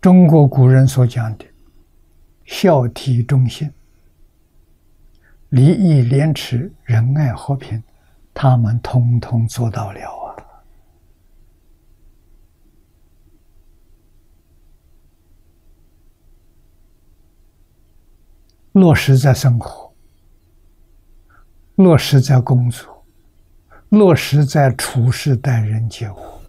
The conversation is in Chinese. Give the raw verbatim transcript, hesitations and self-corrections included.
中国古人所讲的孝悌忠信、礼义廉耻、仁爱和平，他们通通做到了啊！落实在生活，落实在工作，落实在处事待人接物。